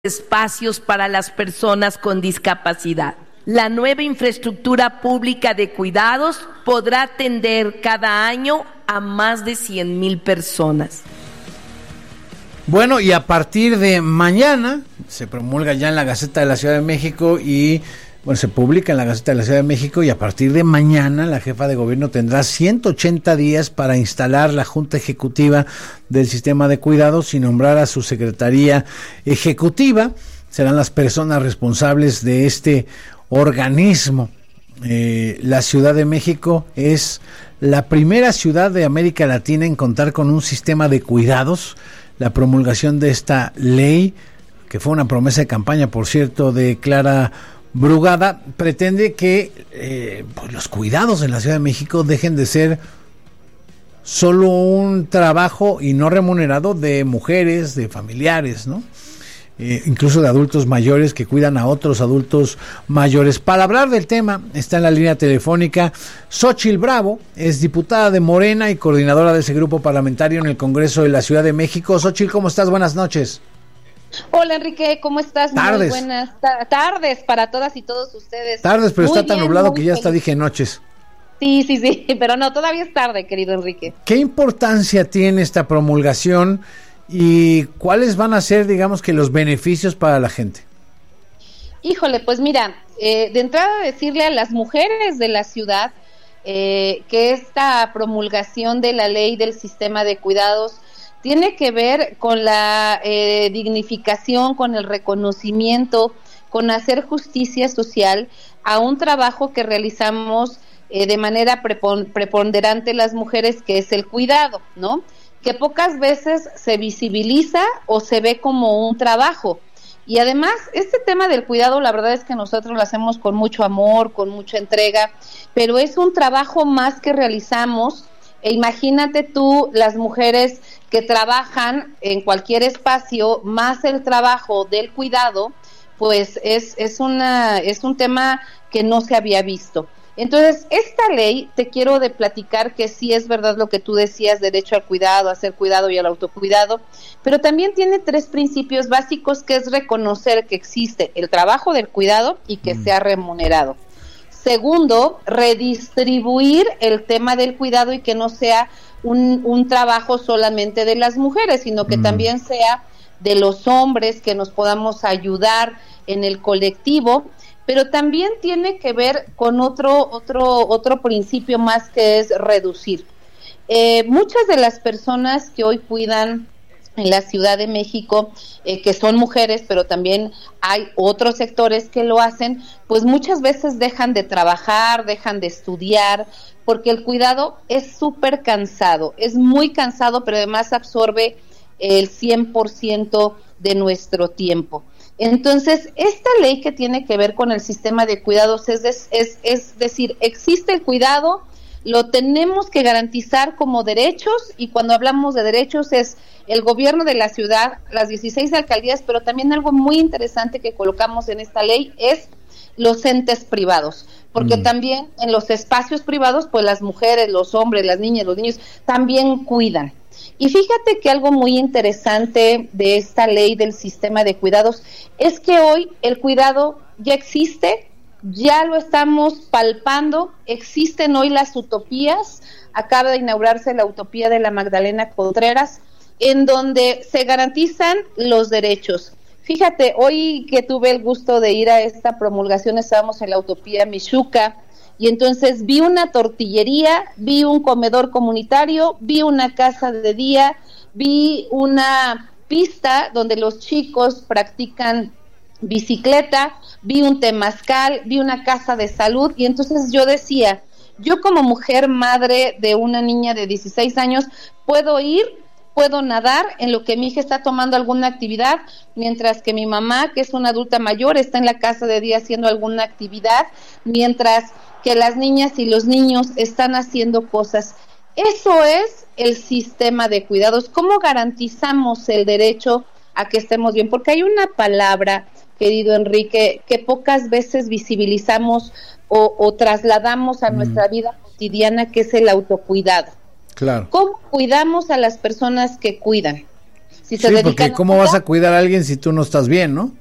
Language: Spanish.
espacios para las personas con discapacidad. La nueva infraestructura pública de cuidados podrá atender cada año a más de 100,000 personas. Bueno, y a partir de mañana se promulga ya en la Gaceta de la Ciudad de México y se publica en la Gaceta de la Ciudad de México, y a partir de mañana la jefa de gobierno tendrá 180 días para instalar la Junta Ejecutiva del Sistema de Cuidados y nombrar a su Secretaría Ejecutiva. Serán las personas responsables de este organismo. La Ciudad de México es la primera ciudad de América Latina en contar con un sistema de cuidados. La promulgación de esta ley, que fue una promesa de campaña, por cierto, de Clara Brugada, pretende que los cuidados en la Ciudad de México dejen de ser solo un trabajo y no remunerado de mujeres, de familiares, ¿no? Incluso de adultos mayores que cuidan a otros adultos mayores. Para hablar del tema está en la línea telefónica Xóchitl Bravo, es diputada de Morena y coordinadora de ese grupo parlamentario en el Congreso de la Ciudad de México. Xóchitl, ¿cómo estás? Buenas noches. Hola Enrique, ¿cómo estás? Tardes. Muy buenas tardes para todas y todos ustedes. Tardes, pero muy está tan bien, nublado que ya feliz. hasta dije noches. Sí, pero no, todavía es tarde, querido Enrique. ¿Qué importancia tiene esta promulgación y cuáles van a ser, digamos, que los beneficios para la gente? Híjole, pues mira, de entrada decirle a las mujeres de la ciudad que esta promulgación de la ley del sistema de cuidados tiene que ver con la dignificación, con el reconocimiento, con hacer justicia social a un trabajo que realizamos de manera preponderante las mujeres, que es el cuidado, ¿no? Que pocas veces se visibiliza o se ve como un trabajo. Y además, este tema del cuidado, la verdad es que nosotros lo hacemos con mucho amor, con mucha entrega, pero es un trabajo más que realizamos. E imagínate tú, las mujeres que trabajan en cualquier espacio, más el trabajo del cuidado, pues es un tema que no se había visto. Entonces, esta ley, te quiero platicar que sí es verdad lo que tú decías, derecho al cuidado, a hacer cuidado y al autocuidado, pero también tiene 3 principios básicos, que es reconocer que existe el trabajo del cuidado y que sea remunerado. Segundo, redistribuir el tema del cuidado y que no sea un trabajo solamente de las mujeres, sino que también sea de los hombres, que nos podamos ayudar en el colectivo. Pero también tiene que ver con otro principio más, que es reducir. Muchas de las personas que hoy cuidan en la Ciudad de México, que son mujeres, pero también hay otros sectores que lo hacen, pues muchas veces dejan de trabajar, dejan de estudiar, porque el cuidado es súper cansado, es muy cansado, pero además absorbe el 100% de nuestro tiempo. Entonces, esta ley que tiene que ver con el sistema de cuidados es decir, existe el cuidado, lo tenemos que garantizar como derechos, y cuando hablamos de derechos es el gobierno de la ciudad, las 16 alcaldías, pero también algo muy interesante que colocamos en esta ley es los entes privados, porque también en los espacios privados, pues las mujeres, los hombres, las niñas, los niños también cuidan. Y fíjate que algo muy interesante de esta ley del sistema de cuidados es que hoy el cuidado ya existe, ya lo estamos palpando, existen hoy las utopías. Acaba de inaugurarse la utopía de la Magdalena Contreras, en donde se garantizan los derechos. Fíjate, hoy que tuve el gusto de ir a esta promulgación, estábamos en la utopía Michuca, y entonces vi una tortillería, vi un comedor comunitario, vi una casa de día, vi una pista donde los chicos practican bicicleta, vi un temazcal, vi una casa de salud, y entonces yo decía, yo como mujer, madre de una niña de 16 años, puedo nadar en lo que mi hija está tomando alguna actividad, mientras que mi mamá, que es una adulta mayor, está en la casa de día haciendo alguna actividad, mientras que las niñas y los niños están haciendo cosas. Eso es el sistema de cuidados. ¿Cómo garantizamos el derecho a que estemos bien? Porque hay una palabra, querido Enrique, que pocas veces visibilizamos o trasladamos a nuestra vida cotidiana, que es el autocuidado. Claro. ¿Cómo cuidamos a las personas que cuidan? si se Sí, dedican porque ¿cómo vas a cuidar a alguien si tú no estás bien, no?